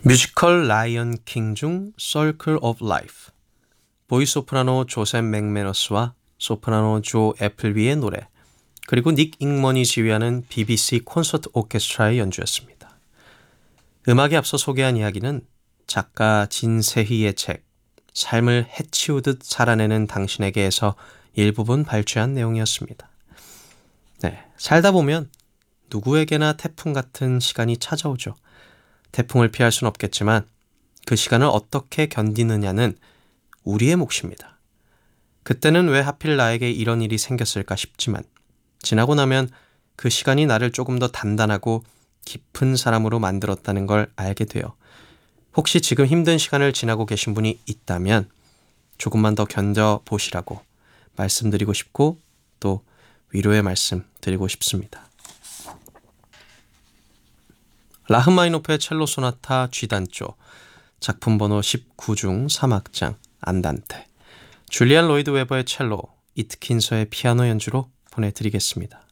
뮤지컬 라이언 킹 중 Circle of Life, 보이스 소프라노 조셉 맥매너스와 소프라노 조 애플비의 노래, 그리고 닉 잉먼이 지휘하는 BBC 콘서트 오케스트라의 연주였습니다. 음악에 앞서 소개한 이야기는 작가 진세희의 책 삶을 해치우듯 살아내는 당신에게에서 일부분 발췌한 내용이었습니다. 네, 살다 보면 누구에게나 태풍 같은 시간이 찾아오죠. 태풍을 피할 수는 없겠지만 그 시간을 어떻게 견디느냐는 우리의 몫입니다. 그때는 왜 하필 나에게 이런 일이 생겼을까 싶지만 지나고 나면 그 시간이 나를 조금 더 단단하고 깊은 사람으로 만들었다는 걸 알게 돼요. 혹시 지금 힘든 시간을 지나고 계신 분이 있다면 조금만 더 견뎌보시라고 말씀드리고 싶고 또 위로의 말씀 드리고 싶습니다. 라흐마니노프의 첼로 소나타 G단조, 작품 번호 19 중 3악장 안단테, 줄리안 로이드 웨버의 첼로, 이트킨서의 피아노 연주로 보내드리겠습니다.